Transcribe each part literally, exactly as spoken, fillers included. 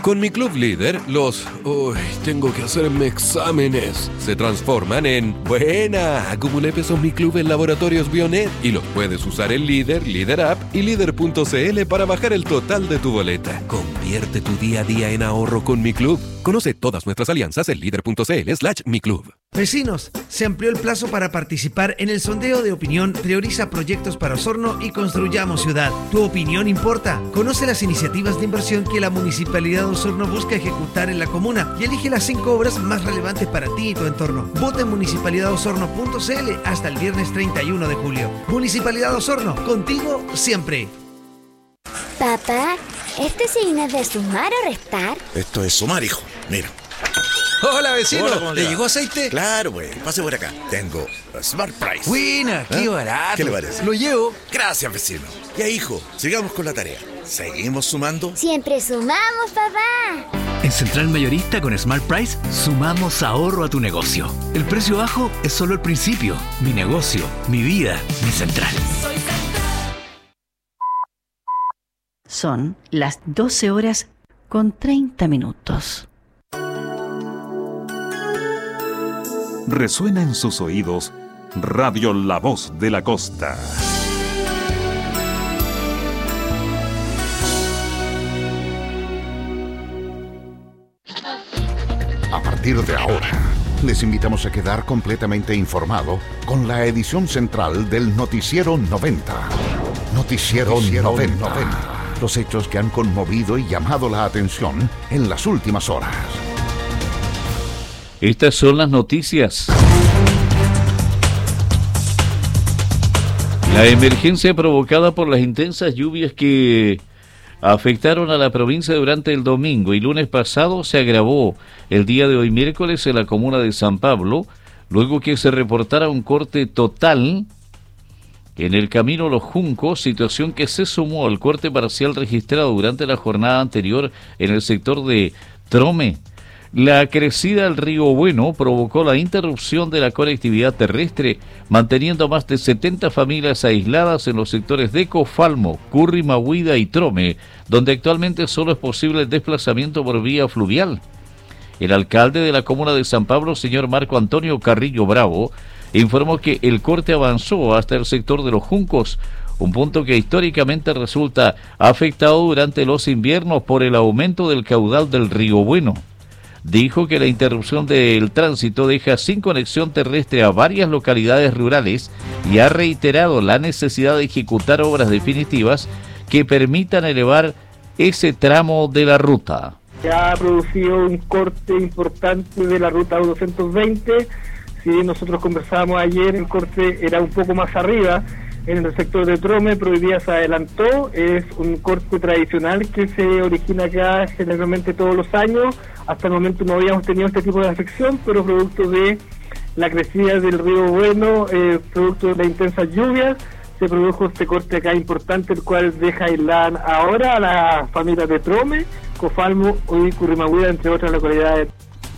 Con mi Club Líder, los... Uy, tengo que hacerme exámenes. Se transforman en... ¡Buena! Acumulé pesos Mi Club en Laboratorios Bionet y los puedes usar en Líder, Líder App y Líder punto c l para bajar el total de tu boleta. Convierte tu día a día en ahorro con Mi Club. Conoce todas nuestras alianzas en líder punto c l slash mi club. Vecinos, se amplió el plazo para participar en el sondeo de opinión Prioriza Proyectos para Osorno y Construyamos Ciudad. Tu opinión importa. Conoce las iniciativas de inversión que la Municipalidad de Osorno busca ejecutar en la comuna y elige las cinco obras más relevantes para ti y tu entorno. Vota en municipalidad osorno punto c l hasta el viernes treinta y uno de julio. Municipalidad Osorno, contigo siempre. Papá, ¿este signo es de sumar o restar? Esto es sumar, hijo. Mira. Hola, vecino. Hola, ¿cómo le ¿Le va? llegó aceite? Claro, güey. Pase por acá. Tengo Smart Price. Buena, qué ¿Eh? barato. ¿Qué le parece? Lo llevo. Gracias, vecino. Ya, hijo, sigamos con la tarea. ¿Seguimos sumando? Siempre sumamos, papá. En Central Mayorista con Smart Price sumamos ahorro a tu negocio. El precio bajo es solo el principio. Mi negocio, mi vida, mi Central. Son las doce horas con treinta minutos. Resuena en sus oídos Radio La Voz de la Costa. A partir de ahora, les invitamos a quedar completamente informado con la edición central del Noticiero noventa. Noticiero, Noticiero noventa. noventa. Los hechos que han conmovido y llamado la atención en las últimas horas. Estas son las noticias. La emergencia provocada por las intensas lluvias que afectaron a la provincia durante el domingo y lunes pasado se agravó el día de hoy miércoles en la comuna de San Pablo, luego que se reportara un corte total en el camino Los Juncos, situación que se sumó al corte parcial registrado durante la jornada anterior en el sector de Trome. La crecida del río Bueno provocó la interrupción de la conectividad terrestre, manteniendo más de setenta familias aisladas en los sectores de Cofalmo, Curri, Mahuida y Trome, donde actualmente solo es posible el desplazamiento por vía fluvial. El alcalde de la comuna de San Pablo, señor Marco Antonio Carrillo Bravo, informó que el corte avanzó hasta el sector de Los Juncos, un punto que históricamente resulta afectado durante los inviernos por el aumento del caudal del río Bueno. Dijo que la interrupción del tránsito deja sin conexión terrestre a varias localidades rurales y ha reiterado la necesidad de ejecutar obras definitivas que permitan elevar ese tramo de la ruta. Se ha producido un corte importante de la ruta doscientos veinte. Si nosotros conversábamos ayer, el corte era un poco más arriba. En el sector de Trome, pero hoy día se adelantó. Es un corte tradicional que se origina acá generalmente todos los años. Hasta el momento no habíamos tenido este tipo de afección, pero producto de la crecida del río Bueno, eh, producto de las intensas lluvias, se produjo este corte acá importante, el cual deja aislar ahora a las familias de Trome, Cofalmo y Currimahuida, entre otras localidades.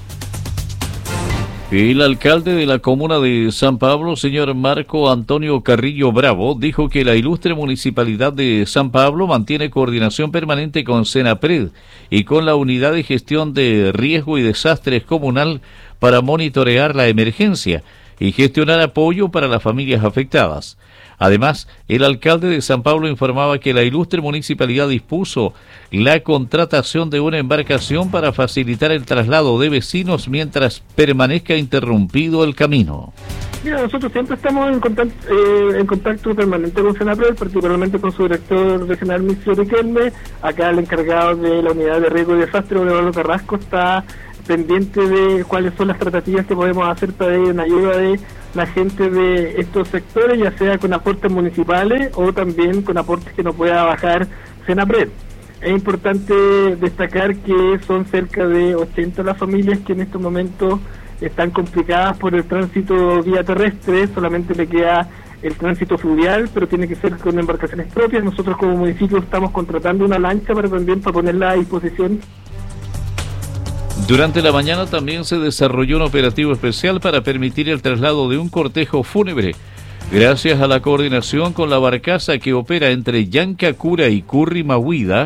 El alcalde de la comuna de San Pablo, señor Marco Antonio Carrillo Bravo, dijo que la ilustre municipalidad de San Pablo mantiene coordinación permanente con Senapred y con la Unidad de Gestión de Riesgo y Desastres Comunal para monitorear la emergencia y gestionar apoyo para las familias afectadas. Además, el alcalde de San Pablo informaba que la ilustre municipalidad dispuso la contratación de una embarcación para facilitar el traslado de vecinos mientras permanezca interrumpido el camino. Mira, nosotros siempre estamos en contacto, eh, en contacto permanente con Senapred, particularmente con su director regional, Micio Riquelme. Acá el encargado de la Unidad de Riesgo y Desastre, Eduardo Carrasco, está pendiente de cuáles son las tratativas que podemos hacer para ir en ayuda de la gente de estos sectores, ya sea con aportes municipales o también con aportes que no pueda bajar Senapred. Es importante destacar que son cerca de ochenta las familias que en estos momentos están complicadas por el tránsito vía terrestre. Solamente le queda el tránsito fluvial, pero tiene que ser con embarcaciones propias. Nosotros como municipio estamos contratando una lancha para también para ponerla a disposición. Durante la mañana también se desarrolló un operativo especial para permitir el traslado de un cortejo fúnebre, gracias a la coordinación con la barcaza que opera entre Yancacura y Curri Mahuida.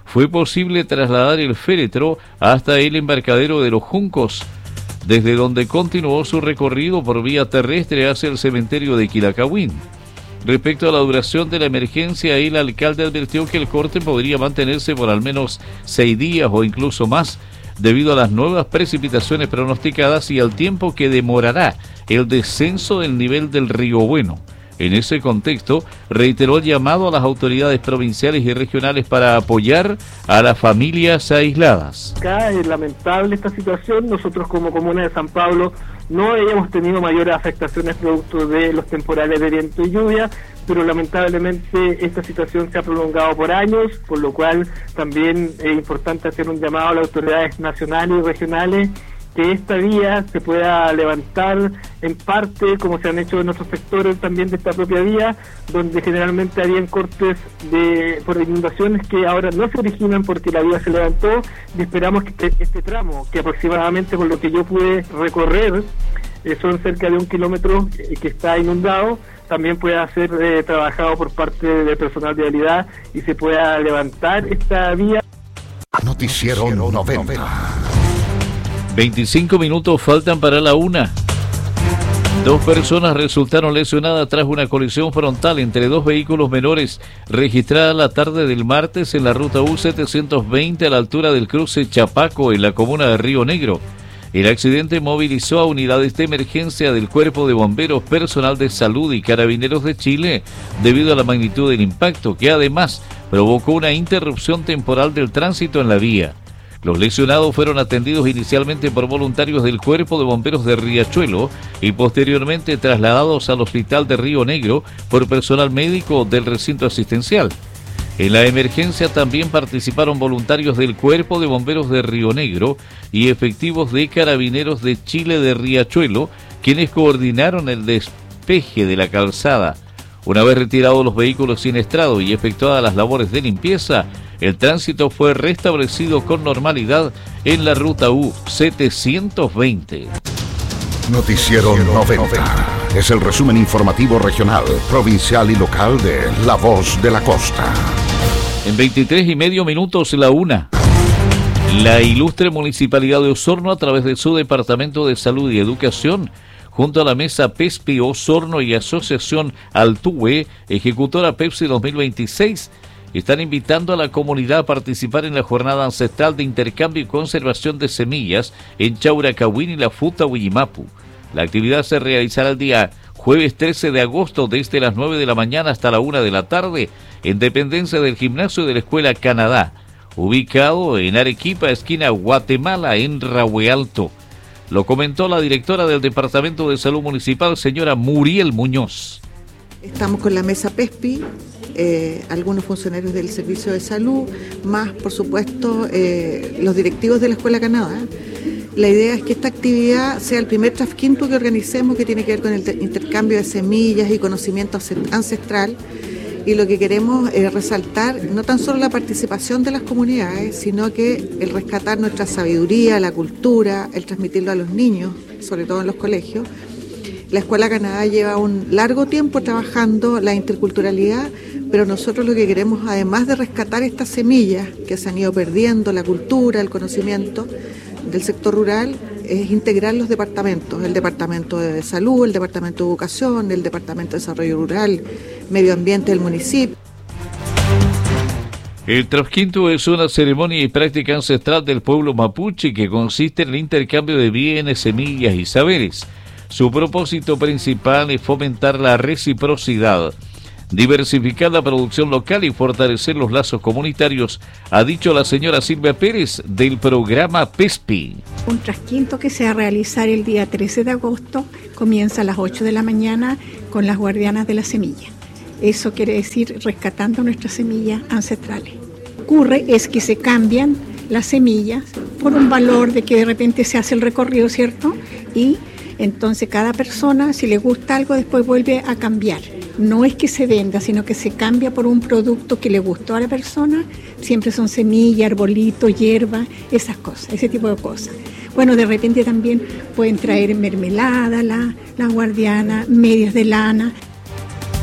fue posible trasladar el féretro hasta el embarcadero de Los Juncos, desde donde continuó su recorrido por vía terrestre hacia el cementerio de Quilacahuen. Respecto a la duración de la emergencia, el alcalde advirtió que el corte podría mantenerse por al menos seis días o incluso más, debido a las nuevas precipitaciones pronosticadas y al tiempo que demorará el descenso del nivel del río Bueno. En ese contexto, reiteró el llamado a las autoridades provinciales y regionales para apoyar a las familias aisladas. Acá es lamentable esta situación. Nosotros como comuna de San Pablo no habíamos tenido mayores afectaciones producto de los temporales de viento y lluvia, pero lamentablemente esta situación se ha prolongado por años, por lo cual también es importante hacer un llamado a las autoridades nacionales y regionales que esta vía se pueda levantar en parte, como se han hecho en otros sectores también de esta propia vía, donde generalmente habían cortes de por inundaciones que ahora no se originan porque la vía se levantó, y esperamos que este, este tramo, que aproximadamente por lo que yo pude recorrer, eh, son cerca de un kilómetro que, que está inundado, también pueda ser eh, trabajado por parte del personal de vialidad y se pueda levantar esta vía. Noticiero noventa. veinticinco minutos faltan para la una. Dos personas resultaron lesionadas tras una colisión frontal entre dos vehículos menores registrada la tarde del martes en la ruta U setecientos veinte a la altura del cruce Chapaco en la comuna de Río Negro. El accidente movilizó a unidades de emergencia del Cuerpo de Bomberos, personal de salud y Carabineros de Chile debido a la magnitud del impacto, que además provocó una interrupción temporal del tránsito en la vía. Los lesionados fueron atendidos inicialmente por voluntarios del Cuerpo de Bomberos de Riachuelo y posteriormente trasladados al Hospital de Río Negro por personal médico del recinto asistencial. En la emergencia también participaron voluntarios del Cuerpo de Bomberos de Río Negro y efectivos de Carabineros de Chile de Riachuelo, quienes coordinaron el despeje de la calzada. Una vez retirados los vehículos siniestrados y efectuadas las labores de limpieza, el tránsito fue restablecido con normalidad en la ruta U setecientos veinte. Noticiero noventa. Es el resumen informativo regional, provincial y local de La Voz de la Costa. En veintitrés y medio minutos la una. La ilustre Municipalidad de Osorno, a través de su Departamento de Salud y Educación, junto a la Mesa Pespi Osorno y Asociación Altuve, ejecutora Pepsi dos mil veintiséis, están invitando a la comunidad a participar en la jornada ancestral de intercambio y conservación de semillas en Chauracahuín y la Futa Huillimapu. La actividad se realizará el día jueves trece de agosto desde las nueve de la mañana hasta la una de la tarde en dependencia del gimnasio de la Escuela Canadá, ubicado en Arequipa, esquina Guatemala, en Rahuealto. Lo comentó la directora del Departamento de Salud Municipal, señora Muriel Muñoz. Estamos con la Mesa Pespi, eh, algunos funcionarios del Servicio de Salud, más por supuesto eh, los directivos de la Escuela Canadá. La idea es que esta actividad sea el primer trasquinto que organicemos, que tiene que ver con el intercambio de semillas y conocimiento ancestral. Y lo que queremos es resaltar no tan solo la participación de las comunidades, sino que el rescatar nuestra sabiduría, la cultura, el transmitirlo a los niños, sobre todo en los colegios. La Escuela Canadá lleva un largo tiempo trabajando la interculturalidad, pero nosotros lo que queremos, además de rescatar estas semillas que se han ido perdiendo, la cultura, el conocimiento del sector rural, es integrar los departamentos, el Departamento de Salud, el Departamento de Educación, el Departamento de Desarrollo Rural, Medio Ambiente del municipio. El Trasquinto es una ceremonia y práctica ancestral del pueblo mapuche que consiste en el intercambio de bienes, semillas y saberes. Su propósito principal es fomentar la reciprocidad, diversificar la producción local y fortalecer los lazos comunitarios, ha dicho la señora Silvia Pérez del programa Pespi. Un trasquinto que se va a realizar el día trece de agosto, comienza a las ocho de la mañana con las guardianas de la semilla. Eso quiere decir rescatando nuestras semillas ancestrales. Lo que ocurre es que se cambian las semillas por un valor de que de repente se hace el recorrido, ¿cierto? Y entonces cada persona, si le gusta algo, después vuelve a cambiar. No es que se venda, sino que se cambia por un producto que le gustó a la persona. Siempre son semillas, arbolitos, hierba, esas cosas, ese tipo de cosas. Bueno, de repente también pueden traer mermelada, la, la guardiana, medias de lana.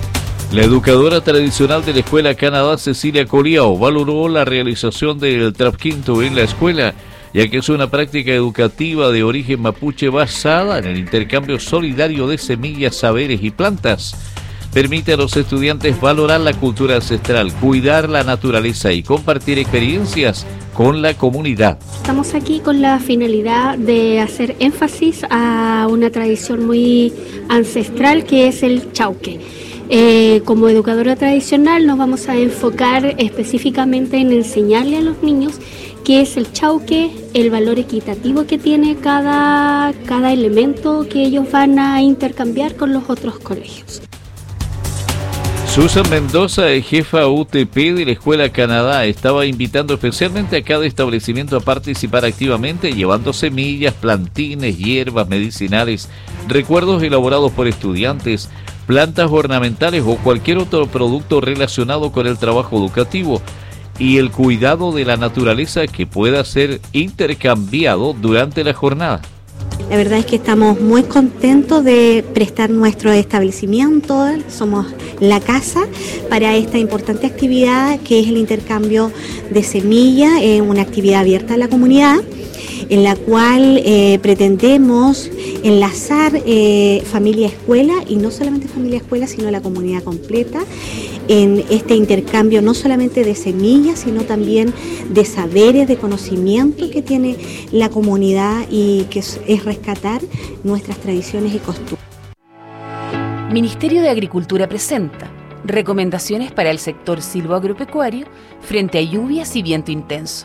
La educadora tradicional de la Escuela Canadá, Cecilia Coliao, valoró la realización del Trapquinto en la escuela, ya que es una práctica educativa de origen mapuche basada en el intercambio solidario de semillas, saberes y plantas. Permite a los estudiantes valorar la cultura ancestral, cuidar la naturaleza y compartir experiencias con la comunidad. Estamos aquí con la finalidad de hacer énfasis a una tradición muy ancestral que es el chauque. Eh, como educadora tradicional nos vamos a enfocar específicamente en enseñarle a los niños qué es el chauque, el valor equitativo que tiene cada, cada elemento que ellos van a intercambiar con los otros colegios. Susan Mendoza, jefa U T P de la Escuela Canadá, estaba invitando especialmente a cada establecimiento a participar activamente, llevando semillas, plantines, hierbas medicinales, recuerdos elaborados por estudiantes, plantas ornamentales o cualquier otro producto relacionado con el trabajo educativo y el cuidado de la naturaleza que pueda ser intercambiado durante la jornada. La verdad es que estamos muy contentos de prestar nuestro establecimiento, somos la casa para esta importante actividad que es el intercambio de semillas, eh, una actividad abierta a la comunidad, en la cual eh, pretendemos enlazar eh, familia-escuela, y no solamente familia-escuela, sino la comunidad completa, en este intercambio no solamente de semillas, sino también de saberes, de conocimiento que tiene la comunidad y que es, es rescatar nuestras tradiciones y costumbres. Ministerio de Agricultura presenta recomendaciones para el sector silvoagropecuario frente a lluvias y viento intenso.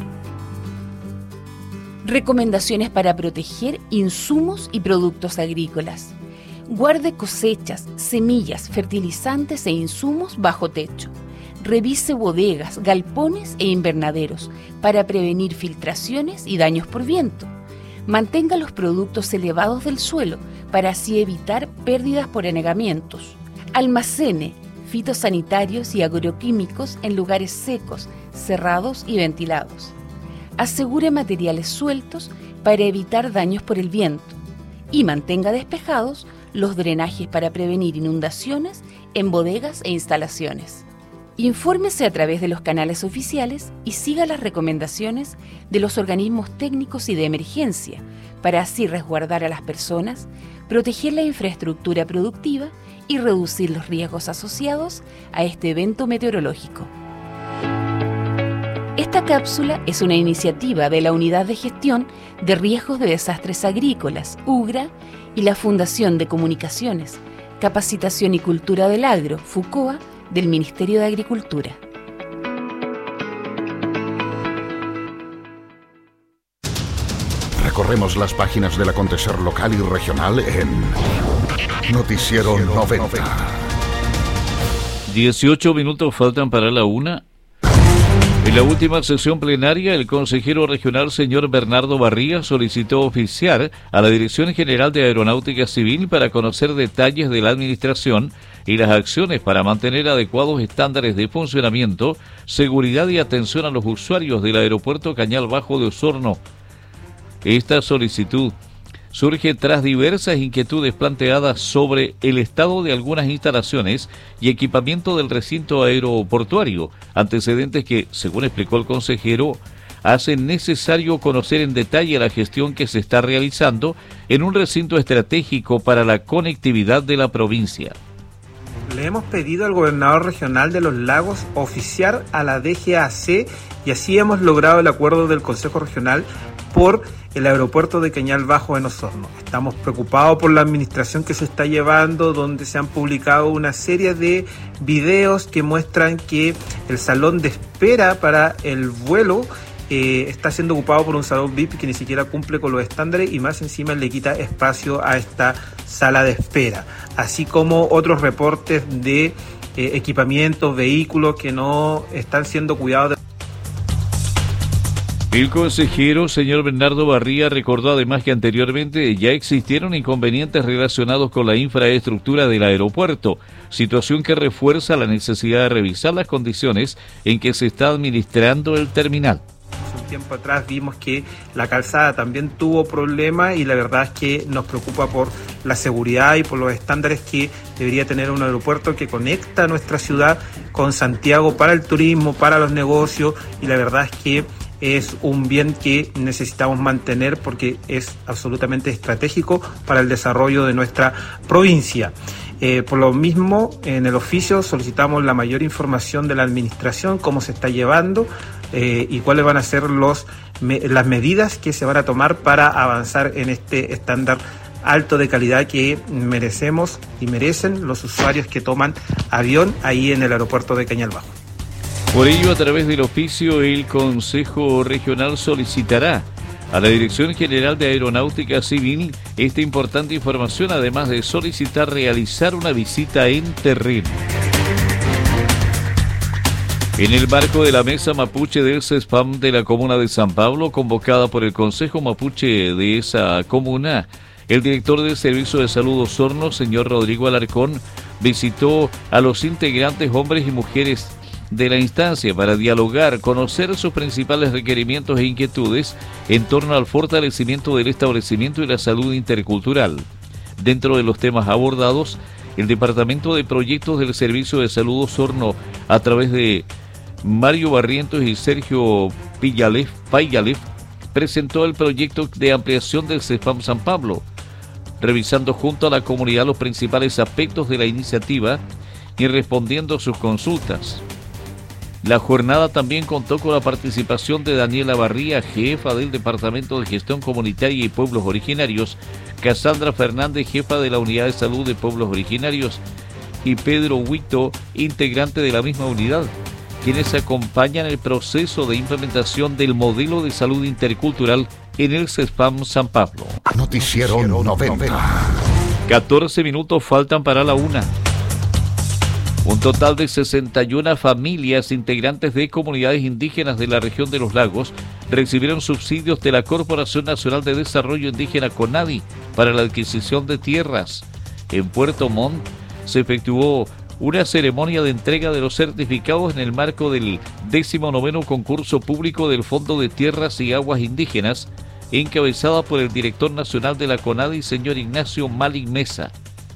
Recomendaciones para proteger insumos y productos agrícolas. Guarde cosechas, semillas, fertilizantes e insumos bajo techo. Revise bodegas, galpones e invernaderos para prevenir filtraciones y daños por viento. Mantenga los productos elevados del suelo para así evitar pérdidas por anegamientos. Almacene fitosanitarios y agroquímicos en lugares secos, cerrados y ventilados. Asegure materiales sueltos para evitar daños por el viento y mantenga despejados los drenajes para prevenir inundaciones en bodegas e instalaciones. Infórmese a través de los canales oficiales y siga las recomendaciones de los organismos técnicos y de emergencia para así resguardar a las personas, proteger la infraestructura productiva y reducir los riesgos asociados a este evento meteorológico. Esta cápsula es una iniciativa de la Unidad de Gestión de Riesgos de Desastres Agrícolas, UGRA, y la Fundación de Comunicaciones, Capacitación y Cultura del Agro, FUCOA, del Ministerio de Agricultura. Recorremos las páginas del acontecer local y regional en Noticiero noventa. dieciocho minutos faltan para la una. En la última sesión plenaria, el consejero regional señor Bernardo Barría solicitó oficiar a la Dirección General de Aeronáutica Civil para conocer detalles de la administración y las acciones para mantener adecuados estándares de funcionamiento, seguridad y atención a los usuarios del aeropuerto Cañal Bajo de Osorno. Esta solicitud surge tras diversas inquietudes planteadas sobre el estado de algunas instalaciones y equipamiento del recinto aeroportuario, antecedentes que, según explicó el consejero, hacen necesario conocer en detalle la gestión que se está realizando en un recinto estratégico para la conectividad de la provincia. Le hemos pedido al gobernador regional de los Lagos oficiar a la D G A C y así hemos logrado el acuerdo del Consejo Regional por el aeropuerto de Cañal Bajo en Osorno. Estamos preocupados por la administración que se está llevando, donde se han publicado una serie de videos que muestran que el salón de espera para el vuelo eh, está siendo ocupado por un salón V I P que ni siquiera cumple con los estándares y más encima le quita espacio a esta sala de espera, así como otros reportes de eh, equipamientos, vehículos que no están siendo cuidados de... El consejero, señor Bernardo Barría, recordó además que anteriormente ya existieron inconvenientes relacionados con la infraestructura del aeropuerto, situación que refuerza la necesidad de revisar las condiciones en que se está administrando el terminal. tiempo atrás vimos que la calzada también tuvo problemas y la verdad es que nos preocupa por la seguridad y por los estándares que debería tener un aeropuerto que conecta nuestra ciudad con Santiago para el turismo, para los negocios, y la verdad es que es un bien que necesitamos mantener porque es absolutamente estratégico para el desarrollo de nuestra provincia. Eh, por lo mismo, en el oficio solicitamos la mayor información de la administración, cómo se está llevando eh, y cuáles van a ser los, me, las medidas que se van a tomar para avanzar en este estándar alto de calidad que merecemos y merecen los usuarios que toman avión ahí en el aeropuerto de Cañalbajo. Por ello, a través del oficio, el Consejo Regional solicitará a la Dirección General de Aeronáutica Civil esta importante información, además de solicitar realizar una visita en terreno. En el marco de la Mesa Mapuche del CESPAM de la Comuna de San Pablo, convocada por el Consejo Mapuche de esa comuna, el director del Servicio de Salud Osorno, señor Rodrigo Alarcón, visitó a los integrantes hombres y mujeres de la instancia para dialogar, conocer sus principales requerimientos e inquietudes en torno al fortalecimiento del establecimiento y la salud intercultural. Dentro de los temas abordados, el Departamento de Proyectos del Servicio de Salud Osorno, a través de Mario Barrientos y Sergio Payalef, Payalef, presentó el proyecto de ampliación del CESPAM San Pablo, revisando junto a la comunidad los principales aspectos de la iniciativa y respondiendo a sus consultas. La jornada también contó con la participación de Daniela Barría, jefa del Departamento de Gestión Comunitaria y Pueblos Originarios, Cassandra Fernández, jefa de la Unidad de Salud de Pueblos Originarios, y Pedro Huito, integrante de la misma unidad, quienes acompañan el proceso de implementación del modelo de salud intercultural en el CESPAM San Pablo. Noticiero noventa. catorce minutos faltan para la una. Un total de sesenta y una familias integrantes de comunidades indígenas de la región de los lagos recibieron subsidios de la Corporación Nacional de Desarrollo Indígena CONADI para la adquisición de tierras. En Puerto Montt se efectuó una ceremonia de entrega de los certificados en el marco del décimo noveno concurso público del Fondo de Tierras y Aguas Indígenas, encabezada por el director nacional de la CONADI, señor Ignacio Malik Mesa.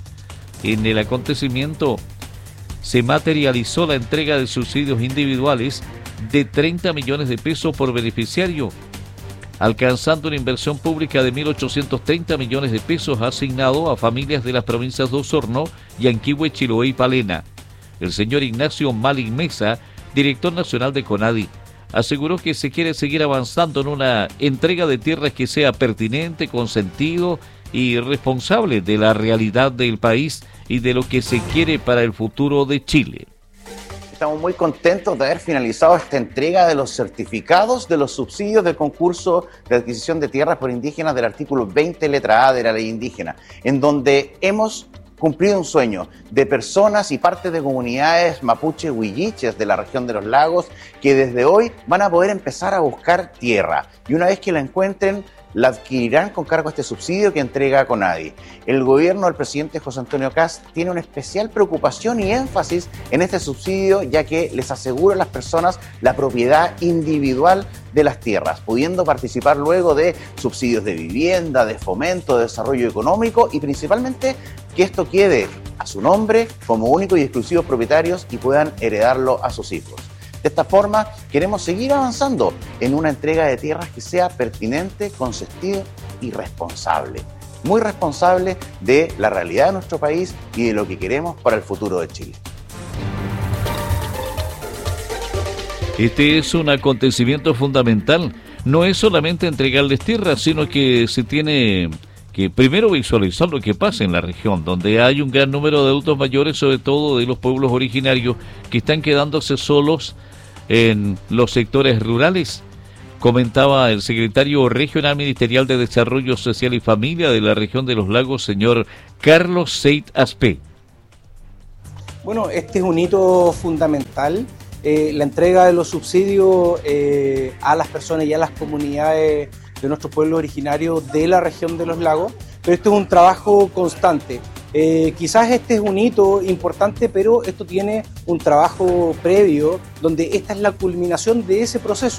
En el acontecimiento se materializó la entrega de subsidios individuales de treinta millones de pesos por beneficiario, alcanzando una inversión pública de mil ochocientos treinta millones de pesos asignado a familias de las provincias de Osorno, Yanquihue, Chiloé y Palena. El señor Ignacio Malik Mesa, director nacional de CONADI, aseguró que se quiere seguir avanzando en una entrega de tierras que sea pertinente, con sentido y responsable de la realidad del país y de lo que se quiere para el futuro de Chile. Estamos muy contentos de haber finalizado esta entrega de los certificados de los subsidios del concurso de adquisición de tierras por indígenas del artículo veinte, letra A de la ley indígena, en donde hemos cumplido un sueño de personas y partes de comunidades mapuche huilliches de la región de los lagos que desde hoy van a poder empezar a buscar tierra y una vez que la encuentren la adquirirán con cargo a este subsidio que entrega CONADI. El gobierno del presidente José Antonio Kast tiene una especial preocupación y énfasis en este subsidio, ya que les asegura a las personas la propiedad individual de las tierras, pudiendo participar luego de subsidios de vivienda, de fomento, de desarrollo económico y principalmente que esto quede a su nombre como únicos y exclusivos propietarios y puedan heredarlo a sus hijos. De esta forma, queremos seguir avanzando en una entrega de tierras que sea pertinente, con sentido y responsable. Muy responsable de la realidad de nuestro país y de lo que queremos para el futuro de Chile. Este es un acontecimiento fundamental. No es solamente entregarles tierras, sino que se tiene que primero visualizar lo que pasa en la región, donde hay un gran número de adultos mayores, sobre todo de los pueblos originarios, que están quedándose solos en los sectores rurales. Comentaba el secretario regional ministerial de Desarrollo Social y Familia de la región de los lagos, señor Carlos Seit Aspe. Bueno, este es un hito fundamental, eh, la entrega de los subsidios eh, a las personas y a las comunidades de nuestros pueblos originarios de la región de los lagos, pero esto es un trabajo constante. Eh, quizás este es un hito importante, pero esto tiene un trabajo previo, donde esta es la culminación de ese proceso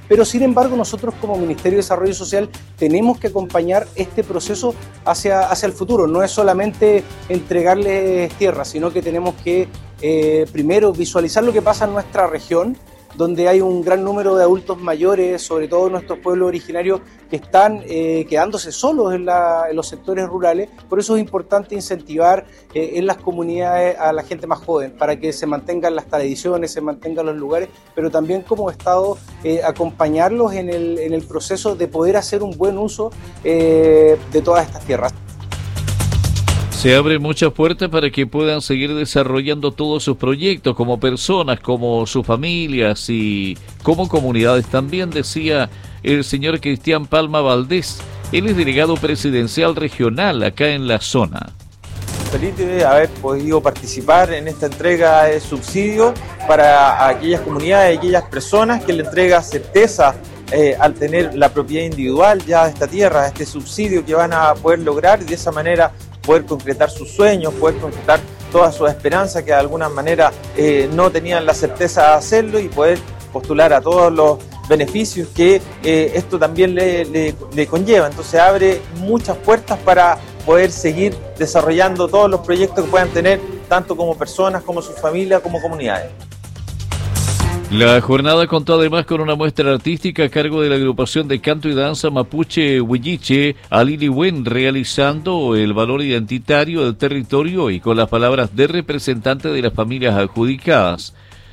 pero sin embargo nosotros como Ministerio de Desarrollo Social tenemos que acompañar este proceso hacia, hacia el futuro. No es solamente entregarles tierra, sino que tenemos que eh, primero visualizar lo que pasa en nuestra región, donde hay un gran número de adultos mayores, sobre todo en nuestros pueblos originarios, que están eh, quedándose solos en, la, en los sectores rurales. Por eso es importante incentivar eh, en las comunidades a la gente más joven, para que se mantengan las tradiciones, se mantengan los lugares, pero también como Estado eh, acompañarlos en el, en el proceso de poder hacer un buen uso eh, de todas estas tierras. Se abren muchas puertas para que puedan seguir desarrollando todos sus proyectos como personas, como sus familias y como comunidades también, decía el señor Cristian Palma Valdés. Él es delegado presidencial regional acá en la zona. Feliz de haber podido participar en esta entrega de subsidio para aquellas comunidades y aquellas personas que le entrega certeza eh, al tener la propiedad individual ya de esta tierra, este subsidio que van a poder lograr y de esa manera poder concretar sus sueños, poder concretar todas sus esperanzas que de alguna manera eh, no tenían la certeza de hacerlo y poder postular a todos los beneficios que eh, esto también le, le, le conlleva. Entonces abre muchas puertas para poder seguir desarrollando todos los proyectos que puedan tener, tanto como personas, como sus familias, como comunidades. La jornada contó además con una muestra artística a cargo de la agrupación de canto y danza mapuche Huilliche Aliliwen, realizando el valor identitario del territorio y con las palabras de representantes de las familias adjudicadas.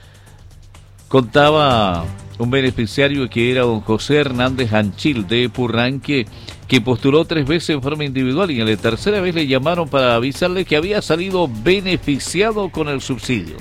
Contaba un beneficiario que era don José Hernández Anchil de Purranque, que postuló tres veces en forma individual y en la tercera vez le llamaron para avisarle que había salido beneficiado con el subsidio.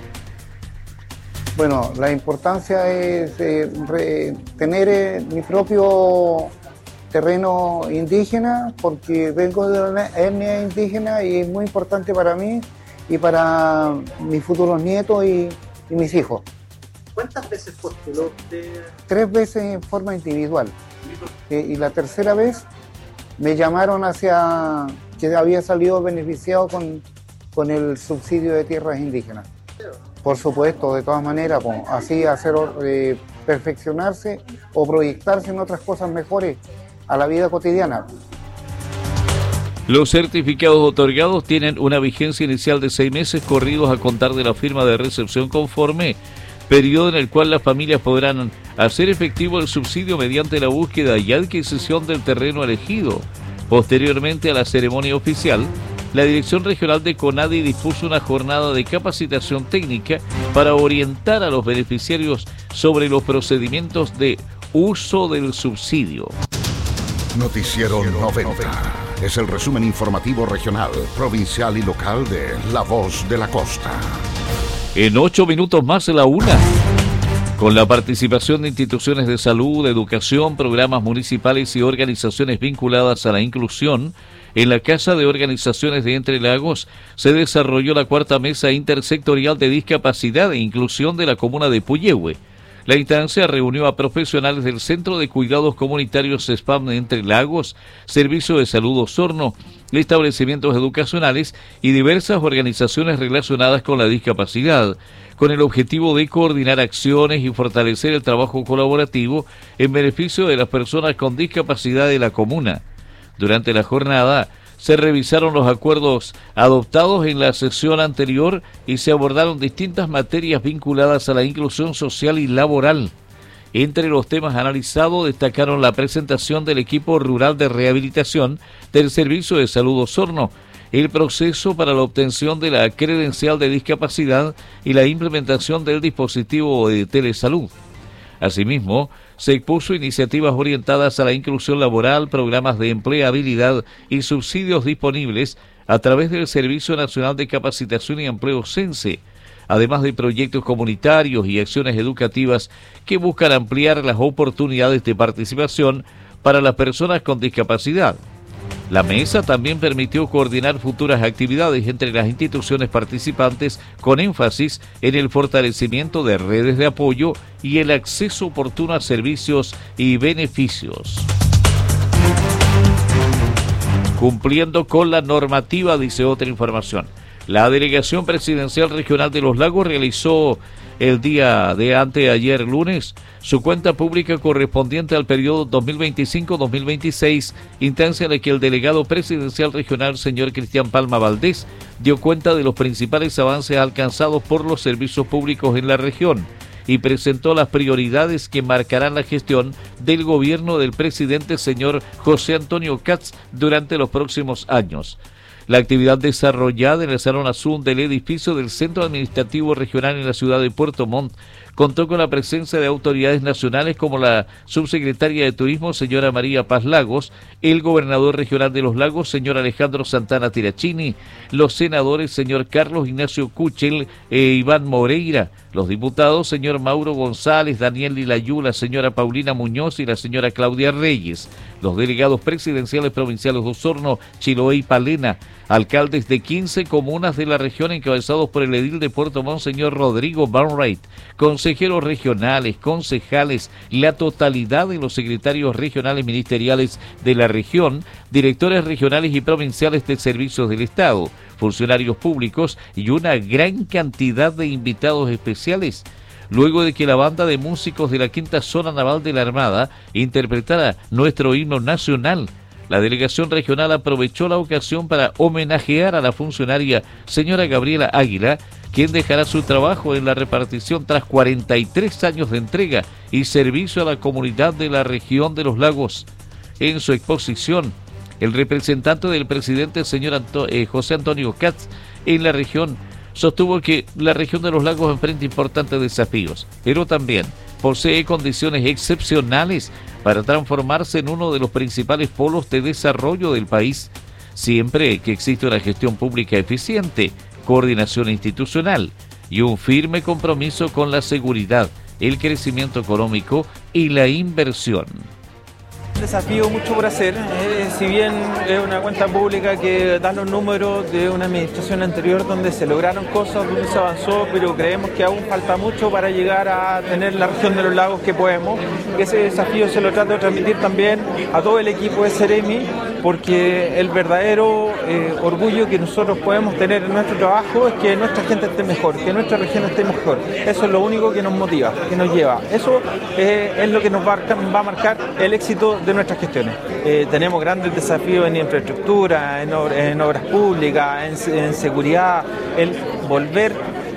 Bueno, la importancia es eh, re, tener eh, mi propio terreno indígena, porque vengo de una etnia indígena y es muy importante para mí y para mis futuros nietos y, y mis hijos. ¿Cuántas veces postuló usted? Tres veces en forma individual. Eh, y la tercera vez me llamaron hacia que había salido beneficiado con, con el subsidio de tierras indígenas. Por supuesto, de todas maneras, pues, así hacer eh, perfeccionarse o proyectarse en otras cosas mejores a la vida cotidiana. Los certificados otorgados tienen una vigencia inicial de seis meses corridos a contar de la firma de recepción conforme, periodo en el cual las familias podrán hacer efectivo el subsidio mediante la búsqueda y adquisición del terreno elegido. Posteriormente a la ceremonia oficial, la Dirección Regional de CONADI dispuso una jornada de capacitación técnica para orientar a los beneficiarios sobre los procedimientos de uso del subsidio. Noticiero noventa. Es el resumen informativo regional, provincial y local de La Voz de la Costa. En ocho minutos más la una. Con la participación de instituciones de salud, educación, programas municipales y organizaciones vinculadas a la inclusión, en la Casa de Organizaciones de Entre Lagos se desarrolló la cuarta mesa intersectorial de discapacidad e inclusión de la comuna de Puyehue. La instancia reunió a profesionales del Centro de Cuidados Comunitarios S P A M de Entre Lagos, Servicio de Salud Osorno, establecimientos educacionales y diversas organizaciones relacionadas con la discapacidad, con el objetivo de coordinar acciones y fortalecer el trabajo colaborativo en beneficio de las personas con discapacidad de la comuna. Durante la jornada se revisaron los acuerdos adoptados en la sesión anterior y se abordaron distintas materias vinculadas a la inclusión social y laboral. Entre los temas analizados destacaron la presentación del equipo rural de rehabilitación del Servicio de Salud Osorno, el proceso para la obtención de la credencial de discapacidad y la implementación del dispositivo de telesalud. Asimismo, se expuso iniciativas orientadas a la inclusión laboral, programas de empleabilidad y subsidios disponibles a través del Servicio Nacional de Capacitación y Empleo CENSE, además de proyectos comunitarios y acciones educativas que buscan ampliar las oportunidades de participación para las personas con discapacidad. La mesa también permitió coordinar futuras actividades entre las instituciones participantes con énfasis en el fortalecimiento de redes de apoyo y el acceso oportuno a servicios y beneficios. Cumpliendo con la normativa, dice otra información. La Delegación Presidencial Regional de los Lagos realizó el día de anteayer lunes su cuenta pública correspondiente al periodo dos mil veinticinco a dos mil veintiséis, instancia en la que el delegado presidencial regional, señor Cristian Palma Valdés, dio cuenta de los principales avances alcanzados por los servicios públicos en la región y presentó las prioridades que marcarán la gestión del gobierno del presidente señor José Antonio Katz durante los próximos años. La actividad desarrollada en el Salón Azul del edificio del Centro Administrativo Regional en la ciudad de Puerto Montt contó con la presencia de autoridades nacionales como la subsecretaria de Turismo, señora María Paz Lagos, el gobernador regional de los Lagos, señor Alejandro Santana Tirachini, los senadores, señor Carlos Ignacio Kuchel e Iván Moreira, los diputados, señor Mauro González, Daniel Lilayú, la señora Paulina Muñoz y la señora Claudia Reyes, los delegados presidenciales provinciales de Osorno, Chiloé y Palena, alcaldes de quince comunas de la región encabezados por el edil de Puerto Montt, señor Rodrigo Barnwright, consejeros regionales, concejales, la totalidad de los secretarios regionales ministeriales de la región, directores regionales y provinciales de servicios del Estado, funcionarios públicos y una gran cantidad de invitados especiales. Luego de que la banda de músicos de la Quinta Zona Naval de la Armada interpretara nuestro himno nacional, la delegación regional aprovechó la ocasión para homenajear a la funcionaria señora Gabriela Águila, quien dejará su trabajo en la repartición tras cuarenta y tres años de entrega y servicio a la comunidad de la región de los Lagos. En su exposición, el representante del presidente, señor Anto- eh, José Antonio Katz, en la región, sostuvo que la región de los Lagos enfrenta importantes desafíos, pero también posee condiciones excepcionales para transformarse en uno de los principales polos de desarrollo del país, siempre que existe una gestión pública eficiente, coordinación institucional y un firme compromiso con la seguridad, el crecimiento económico y la inversión. Desafío mucho por hacer, eh, si bien es una cuenta pública que da los números de una administración anterior donde se lograron cosas, donde se avanzó, pero creemos que aún falta mucho para llegar a tener la región de los lagos que podemos. Ese desafío se lo trato de transmitir también a todo el equipo de Ceremi, porque el verdadero eh, orgullo que nosotros podemos tener en nuestro trabajo es que nuestra gente esté mejor, que nuestra región esté mejor. Eso es lo único que nos motiva, que nos lleva. Eso eh, es lo que nos va a, va a marcar el éxito de nuestras gestiones. Eh, tenemos grandes desafíos en infraestructura, en, ob en obras públicas, en, en seguridad, el volver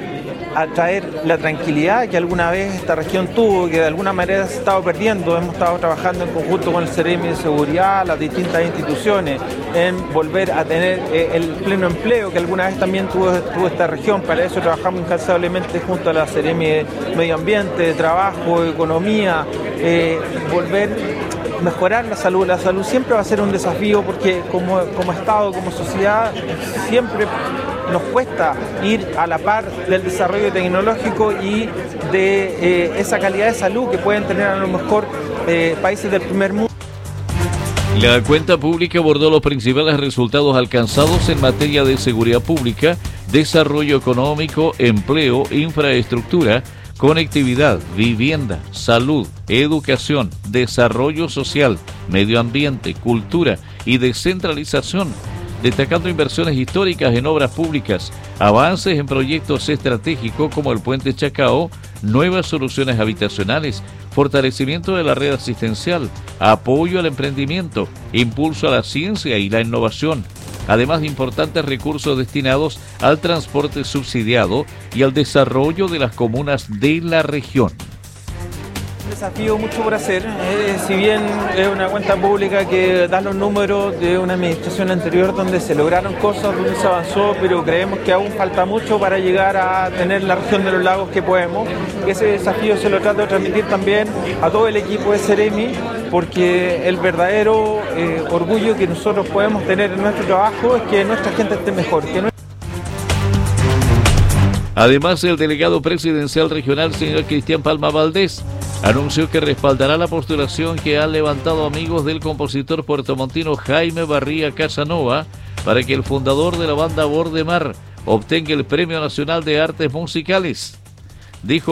a traer la tranquilidad que alguna vez esta región tuvo, que de alguna manera se ha estado perdiendo. Hemos estado trabajando en conjunto con el Ceremi de Seguridad, las distintas instituciones, en volver a tener eh, el pleno empleo que alguna vez también tuvo, tuvo esta región. Para eso trabajamos incansablemente junto a la Ceremi de Medio Ambiente, de Trabajo, Economía, eh, volver mejorar la salud. La salud siempre va a ser un desafío porque como, como Estado, como sociedad, siempre nos cuesta ir a la par del desarrollo tecnológico y de eh, esa calidad de salud que pueden tener a lo mejor eh, países del primer mundo. La cuenta pública abordó los principales resultados alcanzados en materia de seguridad pública, desarrollo económico, empleo, infraestructura, conectividad, vivienda, salud, educación, desarrollo social, medio ambiente, cultura y descentralización, destacando inversiones históricas en obras públicas, avances en proyectos estratégicos como el Puente Chacao, nuevas soluciones habitacionales, fortalecimiento de la red asistencial, apoyo al emprendimiento, impulso a la ciencia y la innovación, además de importantes recursos destinados al transporte subsidiado y al desarrollo de las comunas de la región. Desafío mucho por hacer, eh, si bien es una cuenta pública que da los números de una administración anterior donde se lograron cosas, donde se avanzó, pero creemos que aún falta mucho para llegar a tener la región de los lagos que podemos. Ese desafío se lo trato de transmitir también a todo el equipo de Ceremi, porque el verdadero eh, orgullo que nosotros podemos tener en nuestro trabajo es que nuestra gente esté mejor. Que nuestra... Además, el delegado presidencial regional, señor Cristian Palma Valdés, anunció que respaldará la postulación que han levantado amigos del compositor puertomontino Jaime Barría Casanova para que el fundador de la banda Bordemar obtenga el Premio Nacional de Artes Musicales. Dijo